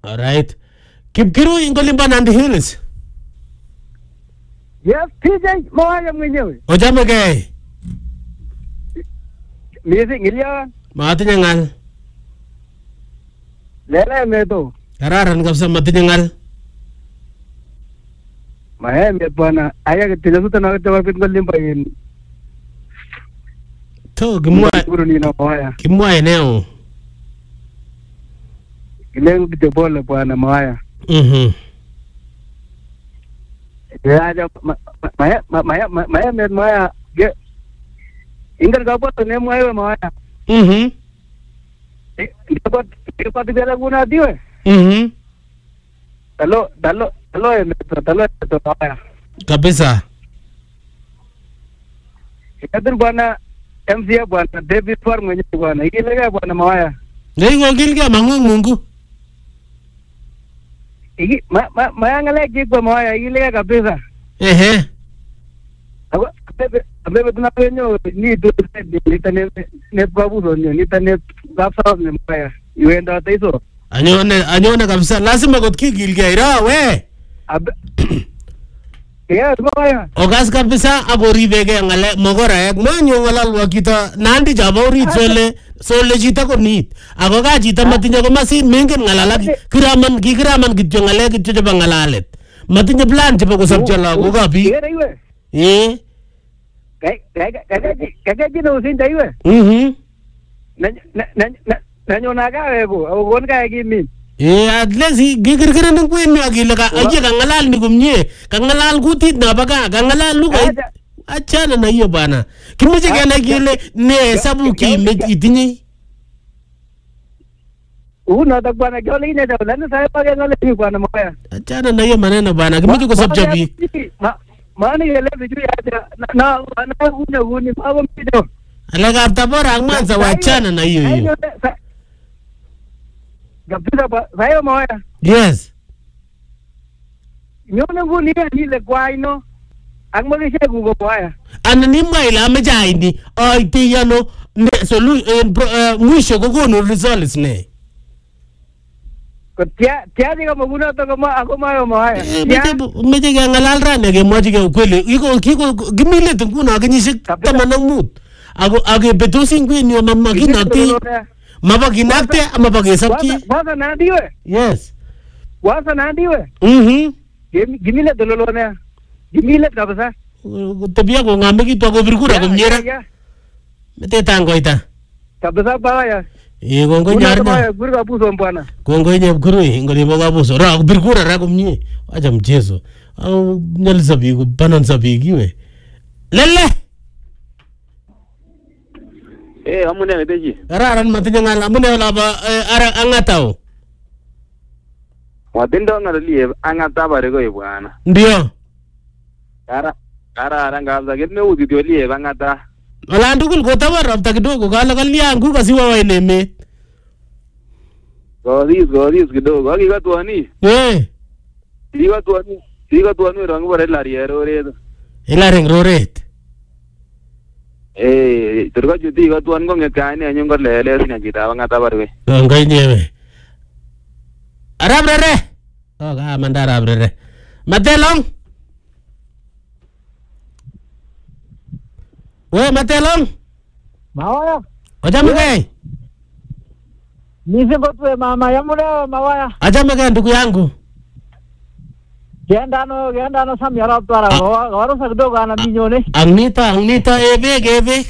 All right. Kipkiru ingolimba Nandi Hills. Yes, TJ Mawaya mwenyewe. Ojame gay. Misi ngilya. Matinya ngal. Lele meto. Kararan kapsa matinya ngal. Mahe bwana aya kitilasu tana tawapit ngolimba in. To gimwa. Kuruni na Mawaya. Kimwa eneo. Kileng kitebola bwana Mawaya. Ya Maya ge ingal gapo ne Maya Maya. Gapo tibela guna diwe. Talo to Maya. Kabisa. Ikadur bwana MC bwana David Far mwenye bwana ikilega bwana Maya. Ngai ngilga mungu. Iki Maya ngale jikwa Maya ikilega kabisa. Abebe tunapenyo ni nitane net babu sonyo nitane gafsa ne Maya iwenda taiso anyone kabisa lazima kotkigilga ira we ya Maya ogas kabisa akoribege ngale mogora manyo ngalalwa kita nandi jabori sole chita konit ako ka chita matinya komasi mengen ngalala kiraman kityo ngale kityo chebo ngalalet matinya plan chebo kosopcho lagok ab biik kaya jino usinda iwe nanyona kawe ko akon kaya kimin at least gigirgiren ng kwenyo akile ka aje kangalal ni kumye kangalal kutit na baka kangalal lugait achana na hiyo bana kimeche kana kile ne sabu itinye una bwana jole ine nani sai page ngale ni bwana Maya achana na hiyo maneno bana kimeche kusopcha biik mani ele biju ya na una uni mabo mpido alaga tabora angmanza wachana na hiyo Gapita ba sayo Maya yes nyone nguni ni le kwaino angmalishe gugo Maya anani mwaila amejaini oiti yano mwisho kokono results ne tia diga maguna to kama ako mayo Maya meje ga ngalal rane ke moji ke ukweli iko gimile tunguna kenyishik 15 ako betusin kwini mama kinati mabaginakte ama bagesapki wasa nadiwe yes wasa nadiwe gimile dololone gimile kabisa tabia ko ngame kitu ako birkura kumnyera mete tangoita kabisa baya kongo nyarnya burga buso mbwana kongo nye bkuru ngoli boga buso ra birkura ra kumnye acha mchezo au nyalisa bigu bananza bigiwe lele amune neteji araran matinya ngala amune laba ara angatao watindo ngali angata bare ko bwana ndio ara ngaza ketne uti oli angata wala ndukul ko tabarafta kidogo kala kalyangu kasiwa waine met godis kidogo akikatwani ikatwani rangu bare lariero redo ilareng roret turka juti ikatwan ko ngekani anyong ko lele sinya kita angata barwe ngai nyewe arabrere ka mandara arabrere matelong we matelong Mawaya ojamege nisi botwe mama yamule Mawaya ajamege ndugu yangu gendano samyara twara goro sagdo gana minyone anita ebek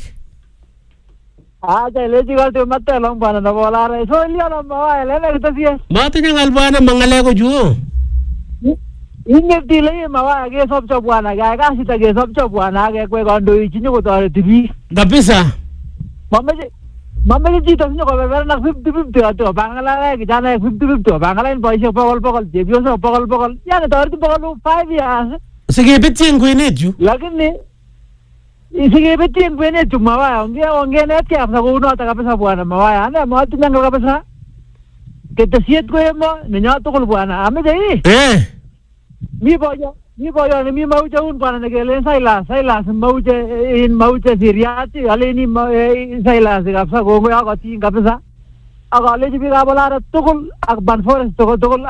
aja leji galte matelong bana na bola re so liya na Mawaya lele kitasie matinya ngalbana mangale ko juo inge dile Mawaya ge sobcho bwana ga sita ge sobcho bwana ge kwe gondo ichinyo ko tare tibi kabisa mama ji to sinyo ko bebera na 50-50 to bangala ge jana 50-50 to bangala in paisa pokol jebio so pokol ya to arti pokol 5 years sige betien ko ineju lakini sige betien ko ineju Mawaya onge net kia sa ko uno ta kabisa bwana Mawaya ane mo atinya ngo kabisa ke te siet ko emo ninya to ko bwana ame dei mi boyo ni mauche un bwana negele Silas mauche siriati aleni Silas kabisa ko ngo akati kabisa akaleji biikab Olaret tugul ak Banforest tugul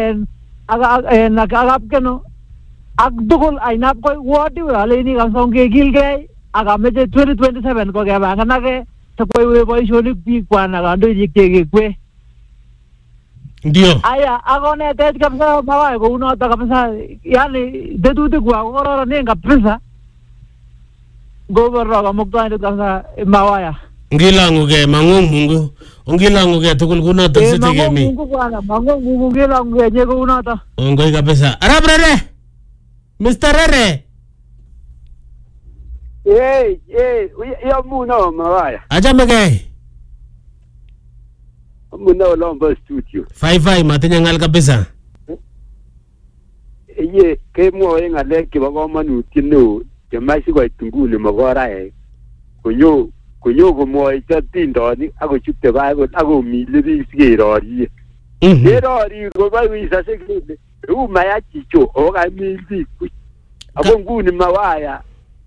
ak kapkeno ak tugul ainab koi ward aleini kabisa ongekilgei ak ameche 2027 kokepanganake takwaiwe boisionik biikwak ak kandoik chekekwe. Ndio. Aya akonetech kabisa Mawaya kounoto kabisa, yani tetutikwak ko kororonen kabisa. Ngoboro kamuktaindet kabisa Mawaya. Ngilanguke mangung Mungu. Ongilanguke tugul kunoto sitekemi. Mungu bwana, Mungu ngilanguke nye kounoto. Ongoi kabisa. Arap Rere. Mr. Rere. Ya muno Mawaya. Achamegei. Muna olombo studio. 55 matinya ngal kabisa. Ye kemwoe ngalek chebo komonutiet neo chemach koit nguni makoraek. Konyo komwoe chotindonik akochute Bible akomile biik sikerorie. Kerori koboisase kele u maya chicho okamil biik buch. Ako nguni Mawaya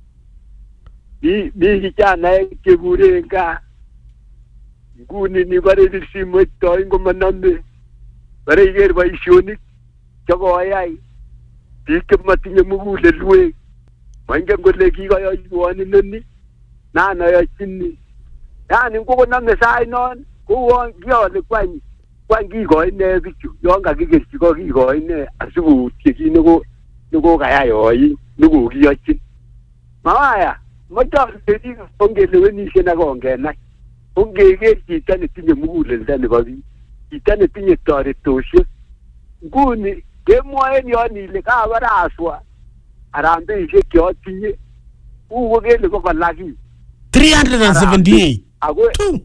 biik kichanaek chekuren gaa nguni ni bare simoit toi ngomaname bare iker boisionik chokoyai biik chematinye mugulelwek moingen kole kikoyoiwon inoni nanoyochini yani ngokonome sainon kouon kiyole kwany kikoi ne bichu yon kakikerchi ko kikoi ne asikoutye kit nekokayai oin nekokiyochin Mawaya mochome ongelewenishen ak ongenai ongeker chito netinye muguleldo nebo biik chito netinye toretosiek nguni kemwoen yon ile kabaraswa arambeisiek cheotinye ukokele kokolaki 378 ako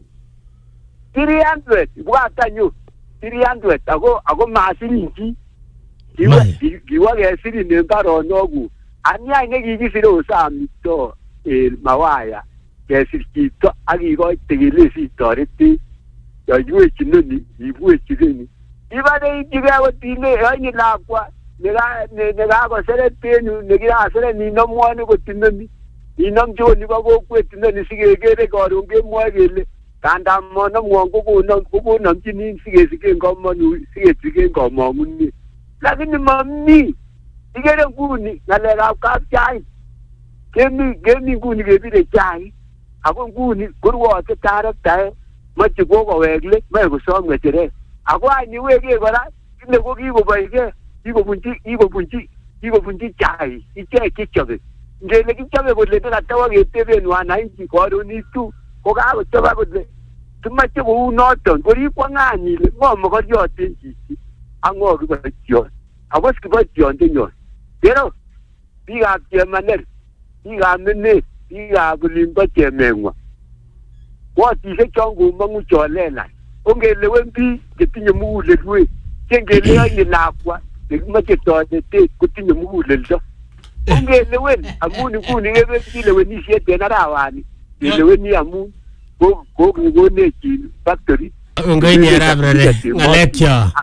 300 bwatanyu 300 ako masirinchi kiwa kesirin en baronokuk aniany nekikisire osamito Mawaya kesir chito akikoite kele sitoreti yoiwech inoni ibwech inoni ibare ichike kotile yoinye lakwa nekakoseret enyu nekiraseret inomwoni kot inoni inomchi konibo kokwet inoni sikekere karon kemwoe kele kandam monomwon kokonomchinin sikesiken komong'unet lakini momi ikere nguni ng'alekab kapchain kemi nguni kebire chaik ako nguni kurwote tarektae moche kokowek let moe kosom ng'echeret ako any iweke kora kile ko kikoboike kikobunchi chaik ichek chechobe ngele kichobe kole nekatawa keteben wananchi karon itu kokakochoba kole kimoche kou noton korikwo ng'anyile ng'o mokoryoten chichi ak ng'o kiboityon ako kiboityondenyon kero biikab Chemanel biikab Menet biikab olimbo Chemeng'wa wotisiek chon komong'u cholelach ongelewen biik chetinye mugulelwek chengele yoinye lakwa nekimoche toretet kotinye muguleldo ongelewen amun nguni kebendi lewenisiet en arawani keleweni amun kokekonechin factory ongoinyerab Rere ng'alekcho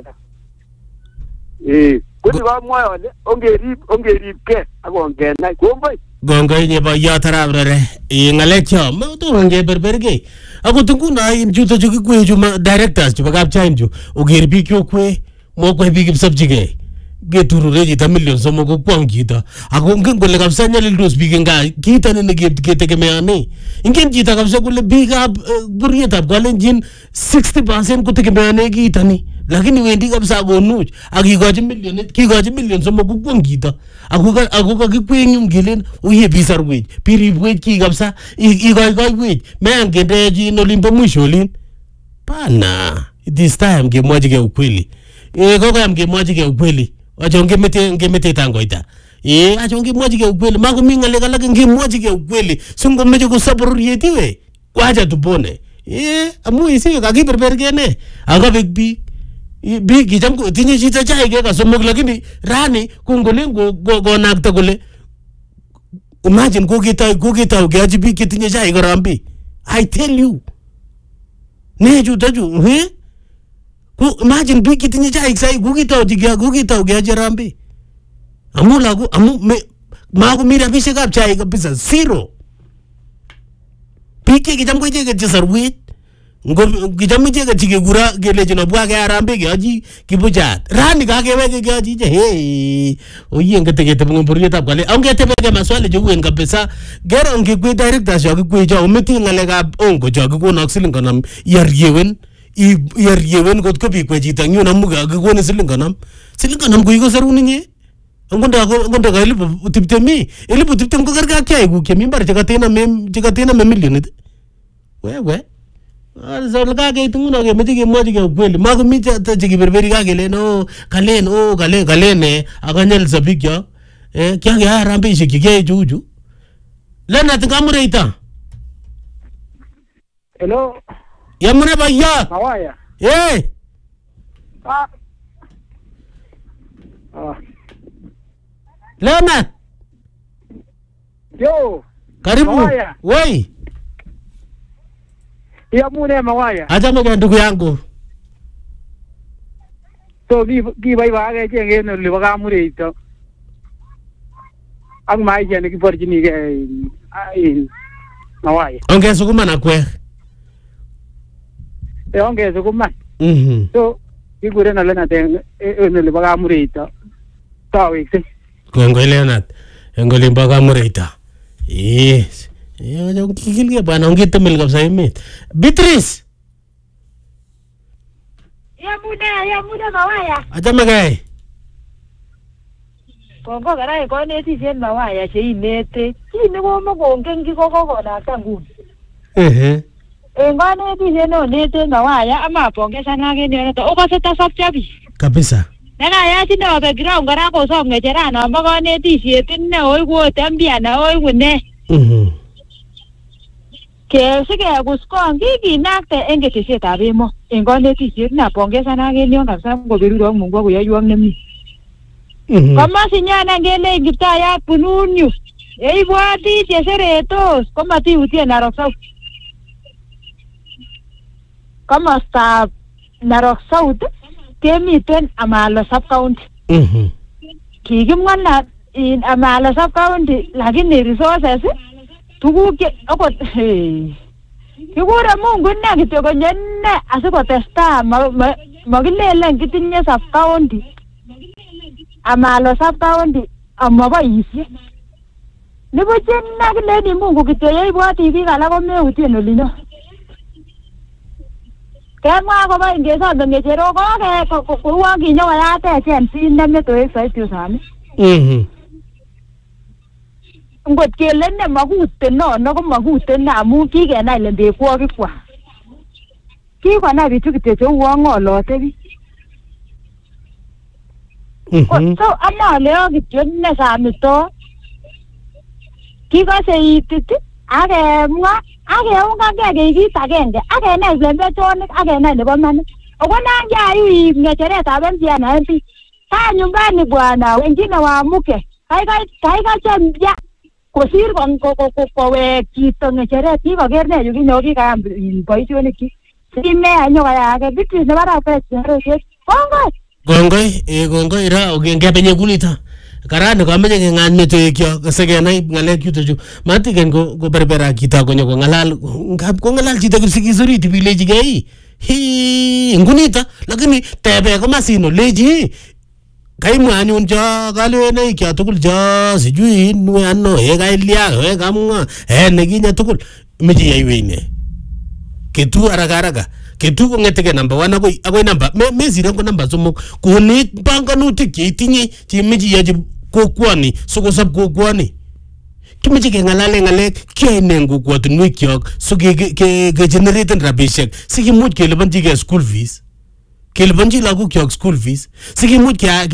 kuni komwoe ole ongeribke ak ongenai kongoi gongoinye boiyot Arap Rere ng'alekcho motomo ngeberbergei akot nguno in chutochu kikwee chu directors chebo kapchain chu oker biik chokwee mokwai biik kipsopchigei keturure chito million 3 kokwong chito ako ngen kole kabisa nyalildos biik eng gaa kiito ni ketegemeane ingen chito kabisa kole biikab buryetab Kalenjin 60% kotegemeane kiito ni lakini wendi kabisa konuch akikochi million 3 kokwong chito ako kakikwenyum kelen uye bisarwech biribwech ki kabisa ikoikoiwech meangendechi olimbo mwisho olin pana it is time kemwochigei ukweli kokoyam kemwochigei ukweli acho ngemete tangoita acho ngemwochigei ukweli makomi ng'alek alak ngemwochigei ukweli singomeche kosabororiet iwe kwacha tupone amu isi kakiberbergei ne akobek biik kicham tinye chito chaik kasomok lakini rani kongolen konakta kole imagine koketau keyochi biik chetinye chaik korambi I tell you ne chutachu imagine biik chetinye chaik sai koketau keyochi rambi amu makomi rabisiekab chaik kabisa zero biik chekicham ko icheket chesarwet Kichamiche kechikekura kelechino bwa kearambe keyochi kibuchat. Rani kakeweke keyochi je hey. Oye ngetekete ng'omburiyetab kale. Ongetebeke maswali cheuen kabisa. Gero ngekwe directors yo kikwe cho umeti ngalekab ongo cho kikonok siling konom yaryewen. Yaryewen kot ko bikwe chito nyu namu kikone siling konom. Siling konom ko iko seruninge. Ngondo ka 20,000 ko karga kya iku kemi mbar chekatena millionit. Wewe. So laka itunguna ke mechi kemwachi ke kweli. Makomi chekiberberi kakele no kalen akanyel sabik yo. Kya ke rambe ishiki kya juju. Leonard Kamureita. Hello. Yamune baya. Mawaya. Leonard. Yo. Karibu. Mawaya. Woi. Yamune Mawaya. Achame kwa ndugu yangu. So kiboiboiyo echek en oli bo Kamureito ak maisha nekiborchinigei Mawaya. Ongesukuman akwek. Ongesukuman. So kikuren Leonard en oli bo Kamureito. Taweksei. Kongoi Leonard en oli bo Kamureito. Yes. Kikilge bwana ongetemel kabisa emet. Beatrice. Yamune Mawaya. Achame kai. Kongo kara konetisyen Mawaya cheinete. Chi nekomokongen kikokonakta nguni. En konetisyen onete Mawaya amapongesan aken yoto okose tasopcho biik. Kabisa. Nekayach ine background kora kosom ng'echerano bo konetisyet ine oiku ot mpya na oiku ne. Sikekus kong kikinakte en ketesyetab emo en konetisyet napongesan aken yon kabisa ngobiruro ak Mungu akoyoywok nemie. Komosinyon ngele Kiptayat bunun yu. Yeibwoti cheseretos komatiutien Narok South. Komostab Narok South kemiten Amalo sub-county. Kikimwa in Amalo sub-county lakini resources tuguk akot kikure Mungu ine kityo konye ine asikotestai makilelen kitinye sub-county Amalo sub-county amaboisie. Nibuch ine kileni Mungu kityo yeibwoti biik alak komeutien olinyo. Kemwa akobo ingesombe ng'echerok kouon kinyokoyatech si nemetoek soiti usami. Ngot kele ne makute nono ko makute amu kikenai lembekwokikwak. Kikonai bichu kityo cheuon ng'olote biik. So amaleyo kityo ne samito kikose itit akemwa akeungangei kei kit agenge akenai lembetonik akenai nebo manit. Oko nanjayu iib ng'echeretab MCA na MP. Kaa nyumbani bwana wengine waamuke. Kaikachemja kosir kowek chito ng'echeret kikoker ne yu kinyo kikayam boisionikchi. Simeya nyokoyake Beatrice nebo Rapet Cherosiet. Kongoi ra ngepenye kunito. Karani kameche keng'any metoekyok sikenai ng'alek chutochu. Matiken ko berbera kita konyo kong'alal. Ngap kong'alal chito kipsigis orit ibilechigei. Ngunito lakini tebe komasino lechi kaimwa anyun cho kalwenaik cho tugul cho sijui inwe ano kailiak kamwa nekinye tugul meche yaiwe ine. Ketu haraka ketu kong'eteke number 1 akoi number mesire ko number 3 konik panganutik cheitinye chemeche iyochi kokwoni sikosop kokwoni. Kimeche keng'alale ng'alek kiyoene kokwotinwekyok so kegeneraten rabisiek sikimuch keliponchigei school fees, keliponchi lagokyok school fees, sikimuch